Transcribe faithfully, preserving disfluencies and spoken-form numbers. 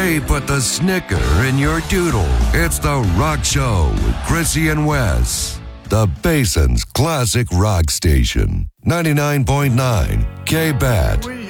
They put the snicker in your doodle. It's The Rock Show with Chrissy and Wes. The Basin's classic rock station. ninety-nine point nine K-B A T.